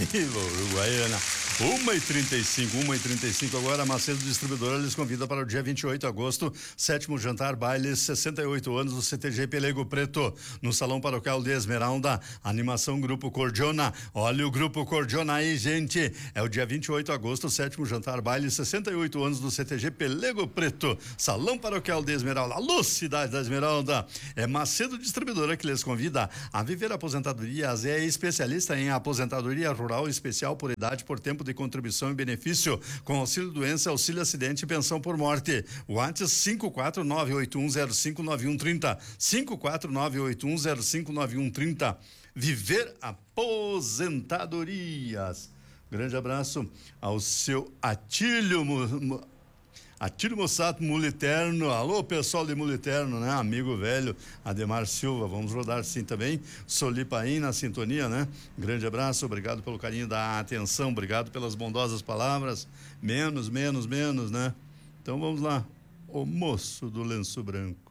Uruguaiana. 1h35 agora. Macedo Distribuidora lhes convida para o dia 28 de agosto, 7º jantar baile, 68 anos do CTG Pelego Preto, no Salão Paroquial de Esmeralda. Animação Grupo Cordiona. Olha o Grupo Cordiona aí, gente. É o dia 28 de agosto, 7º jantar baile, 68 anos do CTG Pelego Preto, Salão Paroquial de Esmeralda. Alô, cidade da Esmeralda. É Macedo Distribuidora que lhes convida a viver aposentadorias. É especialista em aposentadoria rural especial por idade, por tempo de contribuição e benefício, com auxílio doença, auxílio acidente e pensão por morte. WhatsApp 54981059130. 54981059130. Viver aposentadorias. Grande abraço ao seu Atílio Mossato Muliterno. Alô, pessoal de Muliterno, né? Amigo velho Ademar Silva. Vamos rodar sim também. Solipaim na sintonia, né? Grande abraço, obrigado pelo carinho da atenção, obrigado pelas bondosas palavras. Menos, né? Então vamos lá. O moço do lenço branco.